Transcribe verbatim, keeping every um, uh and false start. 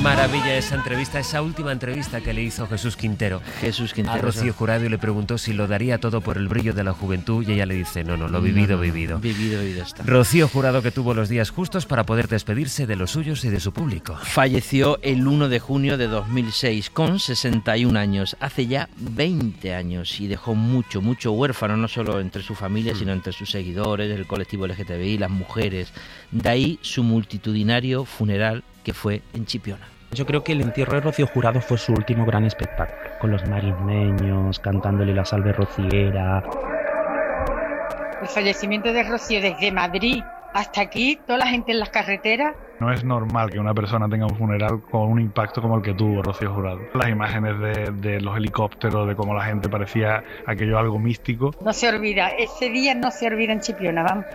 maravilla esa entrevista, esa última entrevista que le hizo Jesús Quintero. Jesús Quintero. A Rocío Jurado, y le preguntó si lo daría todo por el brillo de la juventud, y ella le dice, no, no, lo vivido, no, no, vivido. Vivido, vivido está. Rocío Jurado, que tuvo los días justos para poder despedirse de los suyos y de su público. Falleció el uno de junio de dos mil seis, con sesenta y un años, hace ya veinte años, y dejó mucho, mucho huérfano, no solo entre su familia, mm. sino entre sus seguidores, el colectivo L G T B I, las mujeres. De ahí su multitudinario funeral, que fue en Chipiona. Yo creo que el entierro de Rocío Jurado fue su último gran espectáculo, con los marismeños, cantándole la salve rociera. El fallecimiento de Rocío desde Madrid hasta aquí, toda la gente en las carreteras. No es normal que una persona tenga un funeral con un impacto como el que tuvo Rocío Jurado. Las imágenes de, de los helicópteros, de cómo la gente parecía aquello algo místico. No se olvida, ese día no se olvida en Chipiona, vamos.